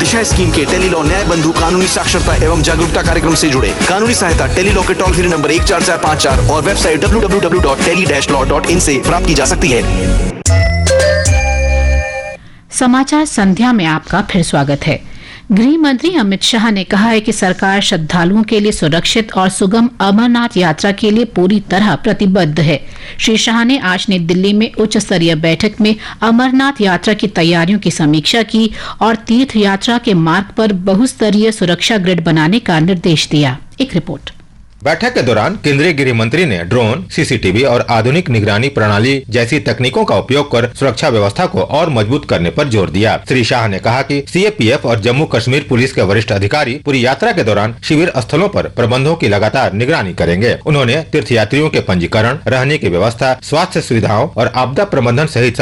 दिशा scheme के Tele-Law न्याय बंधु कानूनी साक्षरता एवं जागरूकता कार्यक्रम से जुड़े। कानूनी सहायता टेलीलॉ के टोल फ्री नंबर 14454 और वेबसाइट www.tele-law.in से प्राप्त की जा सकती है। समाचार संध्या में आपका फिर स्वागत है। गृह मंत्री अमित शाह ने कहा है कि सरकार श्रद्धालुओं के लिए सुरक्षित और सुगम अमरनाथ यात्रा के लिए पूरी तरह प्रतिबद्ध है। श्री शाह ने आज नई दिल्ली में उच्च स्तरीय बैठक में अमरनाथ यात्रा की तैयारियों की समीक्षा की और तीर्थ यात्रा के मार्ग पर बहुस्तरीय सुरक्षा ग्रिड बनाने का निर्देश दिया। एक रिपोर्ट। बैठक के दौरान केंद्रीय गृह मंत्री ने ड्रोन, सीसीटीवी और आधुनिक निगरानी प्रणाली जैसी तकनीकों का उपयोग कर सुरक्षा व्यवस्था को और मजबूत करने पर जोर दिया। श्री शाह ने कहा कि सीएपीएफ और जम्मू कश्मीर पुलिस के वरिष्ठ अधिकारी पूरी यात्रा के दौरान शिविर स्थलों पर प्रबंधों की लगातार निगरानी करेंगे। उन्होंने तीर्थयात्रियों के पंजीकरण, रहने की व्यवस्था, स्वास्थ्य सुविधाओं और आपदा प्रबंधन सहित